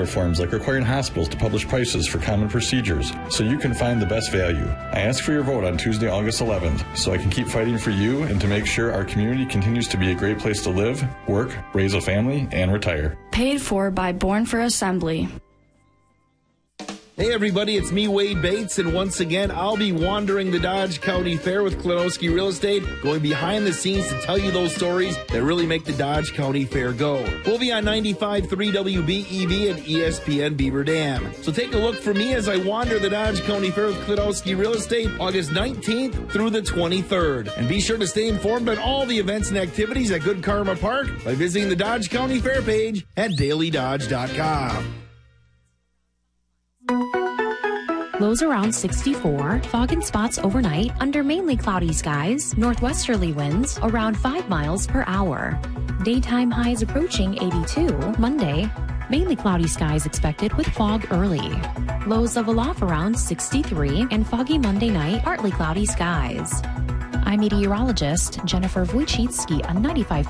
reforms like requiring hospitals to publish prices for common procedures so you can find the best value. I ask for your vote on Tuesday, August 11th, so I can keep fighting for you and to make sure our community continues to be a great place to live, work, raise a family, and retire. Paid for by Born for Assembly. Hey everybody, it's me, Wade Bates, and once again, I'll be wandering the Dodge County Fair with Klonowski Real Estate, going behind the scenes to tell you those stories that really make the Dodge County Fair go. We'll be on 95.3 WBEV and ESPN Beaver Dam. So take a look for me as I wander the Dodge County Fair with Klonowski Real Estate, August 19th through the 23rd. And be sure to stay informed on all the events and activities at Good Karma Park by visiting the Dodge County Fair page at dailydodge.com. Lows around 64, fog and spots overnight, under mainly cloudy skies, northwesterly winds around 5 miles per hour. Daytime highs approaching 82, Monday, mainly cloudy skies expected with fog early. Lows level off around 63 and foggy Monday night, partly cloudy skies. I'm meteorologist Jennifer Wojcicki on 95.